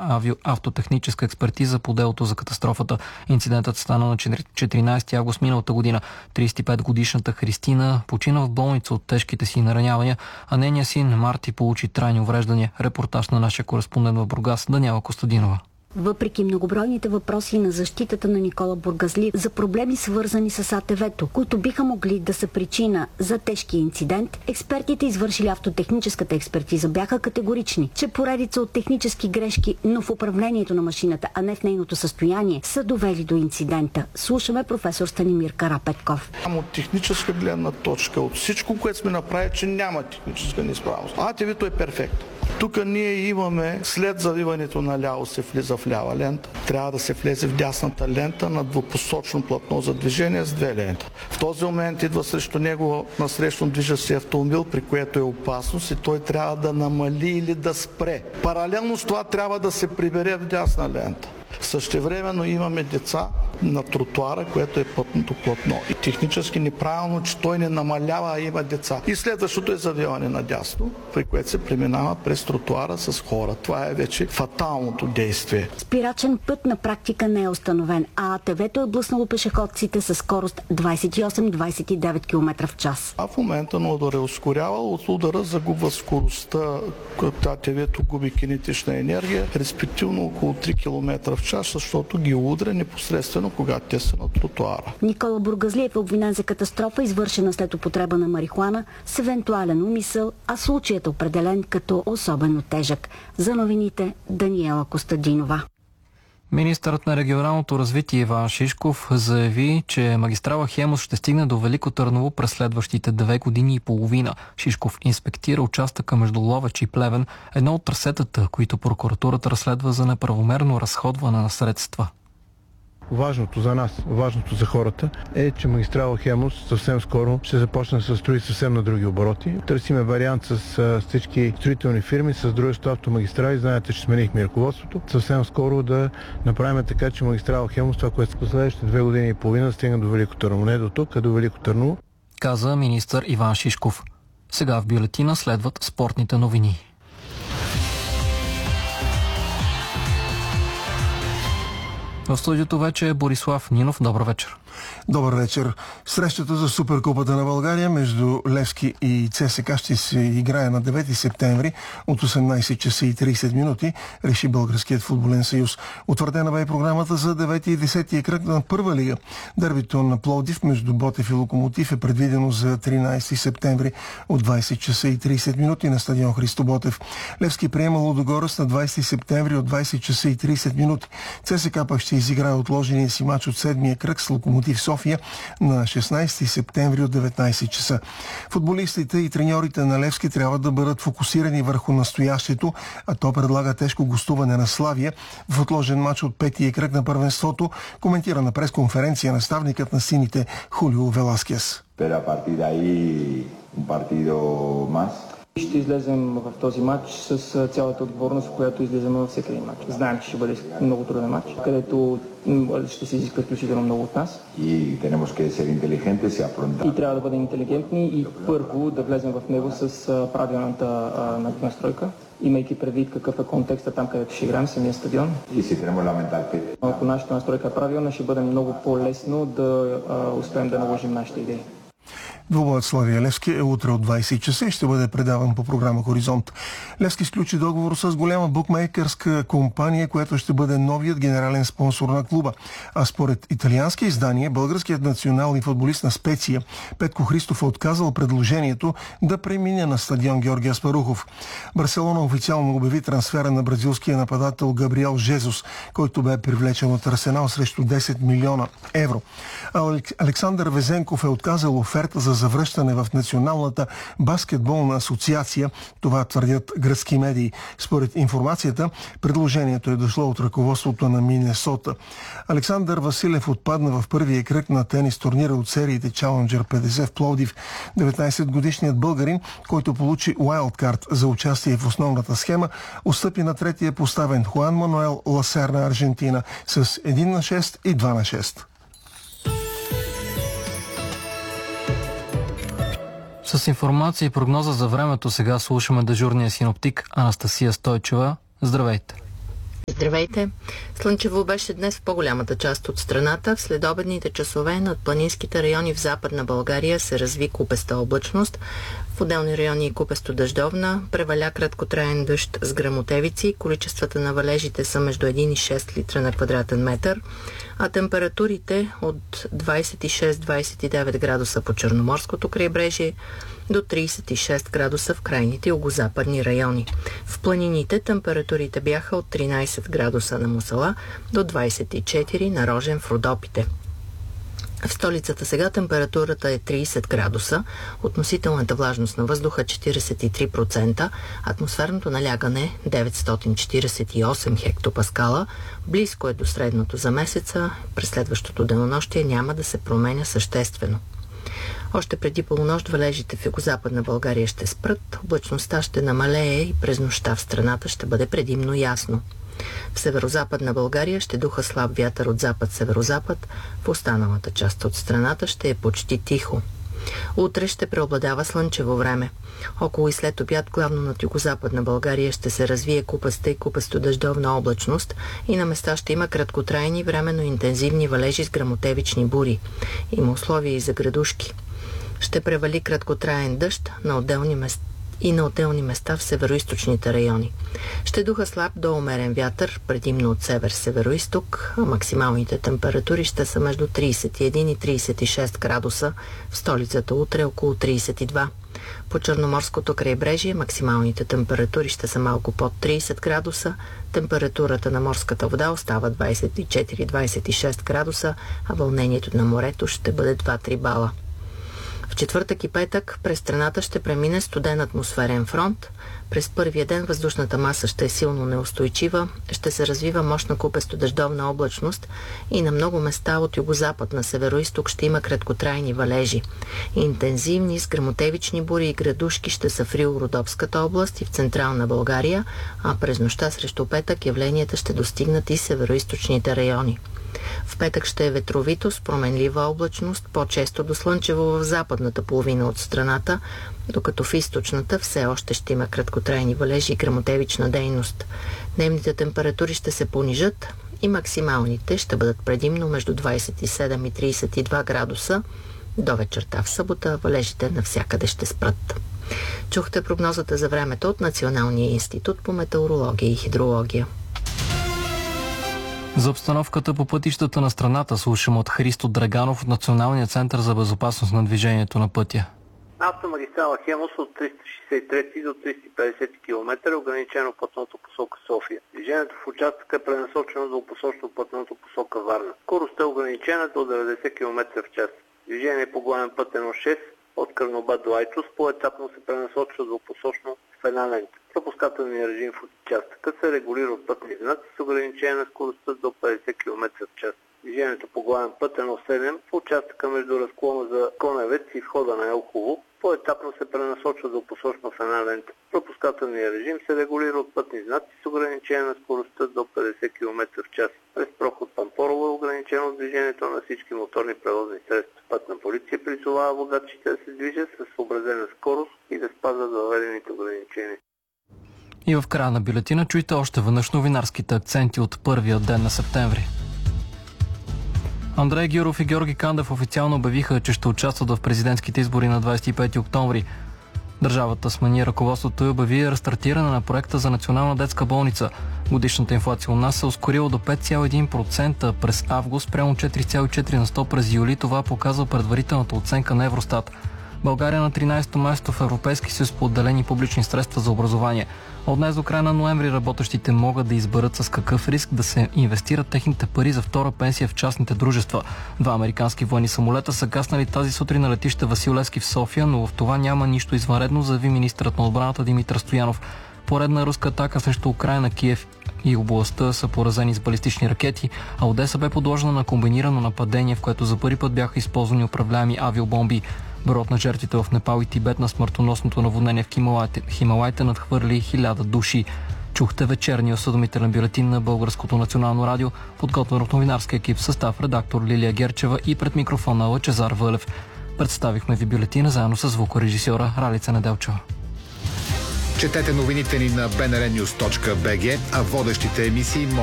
автотехническа експертиза по делото за катастрофата. Инцидентът стана на 14 август миналата година. 35-годишната Христина почина в болница от тежките си наранявания, а нейният син Марти получи трайни увреждания. Репортаж на нашия кореспондент в Бургас Даниела Костадинова. Въпреки многобройните въпроси на защитата на Никола Бургазлиев за проблеми свързани с АТВ-то, които биха могли да са причина за тежкия инцидент, експертите, извършили автотехническата експертиза, бяха категорични, че поредица от технически грешки, но в управлението на машината, а не в нейното състояние, са довели до инцидента. Слушаме професор Станимир Карапетков. От техническа гледна точка, от всичко, което сме направили, че няма техническа неизправност. АТВ-то е перфектно. Тук ние имаме, след завиването наляво се влиза в лява лента, трябва да се влезе в дясната лента на двупосочно платно за движение с две ленти. В този момент идва срещу него насрещно движещ се автомобил, при което е опасност и той трябва да намали или да спре. Паралелно с това трябва да се прибере в дясна лента. Същевременно имаме деца на тротуара, което е пътното платно. И технически неправилно, че той не намалява, а има деца. И следващото е завиване надясно, при което се преминава през тротуара с хора. Това е вече фаталното действие. Спирачен път на практика не е установен, а АТВ-то е блъснало пешеходците със скорост 28-29 км в час. А в момента на удара е ускорява, от удара загубва скоростта, като АТВ-то губи кинетична енергия, респективно около 3 км в час, защото ги удря непосредствено, когато те са на тротуара. Никола Бургазлиев е обвинен за катастрофа, извършена след употреба на марихуана с евентуален умисъл, а случаят е определен като особено тежък. За новините Даниела Костадинова. Министърът на регионалното развитие Иван Шишков заяви, че магистрала Хемус ще стигне до Велико Търново през следващите 2 години и половина. Шишков инспектира участъка между Ловеч и Плевен, едно от трасетата, които прокуратурата разследва за неправомерно разходване на средства. Важното за нас, важното за хората е, че магистрала Хемус съвсем скоро ще започне да се строи съвсем на други обороти. Търсиме вариант с всички строителни фирми, с дружество Автомагистрали. Знаете, че сменихме ръководството. Съвсем скоро да направим така, че магистрала Хемус, това, което в следващите 2 години и половина, стигна до Велико Търново. Не до тук, а до Велико Търново. Каза министър Иван Шишков. Сега в бюлетина следват спортните новини. В студиото вече е Борислав Нинов. Добър вечер. Добър вечер. Срещата за Суперкупата на България между Левски и ЦСКА ще се играе на 9 септември от 18 часа и 30 минути, реши Българският футболен съюз. Утвърдена бе и програмата за 9 и 10 кръг на Първа лига. Дербито на Пловдив между Ботев и Локомотив е предвидено за 13 септември от 20 часа и 30 минути на стадион Христо Ботев. Левски приема Лудогорец на 20 септември от 20 часа и 30 минути. ЦСКА пък ще изиграе отложения си мач от 7-я кръг с Локомотив София на 16 септември от 19 часа. Футболистите и треньорите на Левски трябва да бъдат фокусирани върху настоящето, а то предлага тежко гостуване на Славия в отложен мач от 5-я кръг на първенството, коментира на пресконференция наставникът на сините Хулио Веласкес. Ще излезем в този матч с цялата отговорност, която излезем във всеки един матч. Знаем, че ще бъде много труден матч, където ще се изиска изключително много от нас. И трябва да бъдем интелигентни и първо да влезем в него с правилната настройка, имайки предвид какъв е контекстът там, където ще играем, самия стадион. Ако нашата настройка е правилна, ще бъде много по-лесно да успеем да наложим нашите идеи. Двубоят Славия Левски е утре от 20 часа и ще бъде предаван по програма Хоризонт. Левски сключи договор с голяма букмейкърска компания, която ще бъде новият генерален спонсор на клуба. А според италиански издание, българският национален футболист на Специя Петко Христов е отказал предложението да премине на стадион Георги Аспарухов. Барселона официално обяви трансфера на бразилския нападател Габриел Жезус, който бе привлечен от Арсенал срещу 10 милиона евро. Александър Везенков е отказал оферта за завръщане в Националната баскетболна асоциация. Това твърдят гръцки медии. Според информацията, предложението е дошло от ръководството на Минесота. Александър Василев отпадна в първия кръг на тенис турнира от сериите Challenger 50 в Пловдив. 19-годишният българин, който получи уайлдкарт за участие в основната схема, отстъпи на третия поставен Хуан Мануел Ласер на Аржентина с 1-6 и 2-6. С информация и прогноза за времето сега слушаме дежурния синоптик Анастасия Стойчева. Здравейте! Здравейте! Слънчево беше днес в по-голямата част от страната. В следобедните часове над планинските райони в Западна България се разви купеста облачност. В отделни райони купесто дъждовна, преваля краткотраен дъжд с гръмотевици. Количествата на валежите са между 1 и 6 литра на квадратен метър, а температурите от 26-29 градуса по Черноморското крайбрежие до 36 градуса в крайните югозападни райони. В планините температурите бяха от 13 градуса на Мусала до 24 на Рожен в Родопите. В столицата сега температурата е 30 градуса, относителната влажност на въздуха 43%, атмосферното налягане 948 хектопаскала, близко е до средното за месеца, през следващото денонощие няма да се променя съществено. Още преди полунощ валежите в югозападна България ще спрат, облачността ще намалее и през нощта в страната ще бъде предимно ясно. В северозападна България ще духа слаб вятър от запад-северозапад, в останалата част от страната ще е почти тихо. Утре ще преобладава слънчево време. Около и след обяд главно над югозападна България ще се развие купаста и купесто-дъждовна облачност и на места ще има краткотрайни временно интензивни валежи с гръмотевични бури. Има условия и за градушки. Ще превали краткотраен дъжд на отделни места в североизточните райони. Ще духа слаб до умерен вятър, предимно от север-североизток, а максималните температури ще са между 31 и 36 градуса, в столицата утре около 32. По Черноморското крайбрежие максималните температури ще са малко под 30 градуса, температурата на морската вода остава 24-26 градуса, а вълнението на морето ще бъде 2-3 бала. В четвъртък и петък през страната ще премине студен атмосферен фронт. През първия ден въздушната маса ще е силно неустойчива, ще се развива мощна купесто-дъждовна облачност и на много места от югозапад на североизток ще има краткотрайни валежи. Интензивни с гръмотевични бури и градушки ще са в Рил-Родопската област и в централна България, а през нощта срещу петък явленията ще достигнат и североизточните райони. В петък ще е ветровито с променлива облачност, по-често до слънчево в западната половина от страната, докато в източната все още ще има краткотрайни валежи и гръмотевична дейност. Дневните температури ще се понижат и максималните ще бъдат предимно между 27 и 32 градуса. До вечерта в събота валежите навсякъде ще спрат. Чухте прогнозата за времето от Националния институт по метеорология и хидрология. За обстановката по пътищата на страната слушам от Христо Драганов от Националния център за безопасност на движението на пътя. Автомагистрала Хемус от 363 до 350 км е ограничено пътното посока София. Движението в участъка е пренасочено до посочно пътното посока Варна. Скоростта е ограничена до 90 км в час. Движение по главен път 1.6 от Карнобат до Айтос по-етапно се пренасочва до посочно в една лента. Пропускателният режим в участъка се регулира от пътни знаци с ограничение на скоростта до 50 км в час. Движението по главен път 1.7 в участъка между разклона за Коневец и входа на Елхово по-етапно се пренасочва до посочно в една лента. Пропускателният режим се регулира от пътни знаци с ограничение на скоростта до 50 км в час. През проход Пампорово е ограничено движението на всички моторни превозни средства. Пътна полиция призовава водачите да се движат с съобразена скорост и да спазват въведените ограничения. И в края на бюлетина чуйте още веднъж новинарските акценти от първия ден на септември. Андрей Гюров и Георги Кандев официално обявиха, че ще участват в президентските избори на 25 октомври. Държавата смени ръководството и обяви рестартиране на проекта за национална детска болница. Годишната инфлация у нас се ускорила до 5,1% през август, прямо 4,4% през юли. Това показва предварителната оценка на Евростат. България на 13-то място в Европейски съюз по отделени публични средства за образование. От днес до края на ноември работещите могат да изберат с какъв риск да се инвестират техните пари за втора пенсия в частните дружества. 2 американски военни самолета са гаснали тази сутрин на летище Васил Левски в София, но в това няма нищо извънредно, заяви министърът на отбраната Димитър Стоянов. Поредна руска атака срещу Украйна, Киев и областта са поразени с балистични ракети, а Одеса бе подложена на комбинирано нападение, в което за първи път бяха използвани управляеми авиобомби. Броят на жертвите в Непал и Тибет на смъртоносното наводнение в Хималайте надхвърли 1000 души. Чухте вечерния осъдомителен бюлетин на Българското национално радио, подготвен от новинарски екип в състав редактор Лилия Герчева и пред микрофона Лъчезар Вълев. Представихме ви бюлетина заедно с звукорежисьора Ралица Неделчева. Четете новините ни на bnrnews.bg, а водещите емисии